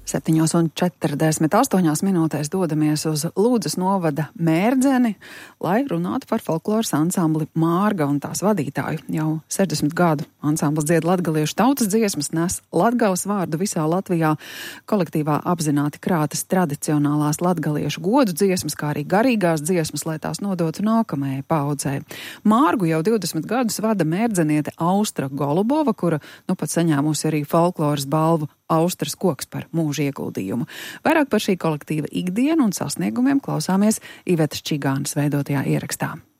7:48 dodamies uz Lūdzas novada Mērdzeni, lai runātu par folkloras ansambli Mārga un tās vadītāju. Jau 60 gadu ansamblis dzied latgaliešu tautas dziesmas, nes Latgales vārdu visā Latvijā, kolektīvā apzināti krātas tradicionālās latgaliešu godu dziesmas, kā arī garīgās dziesmas, lai tās nodotu nākamajai paudzei. Mārgu jau 20 gadus vada mērdzeniete Austra Golubova, kura pat saņēmusi arī folkloras balvu Austras koks par mūža ieguldījumu. Vairāk par šī kolektīva ikdienu un sasniegumiem klausāmies Ivetas Čigānas veidotajā ierakstā.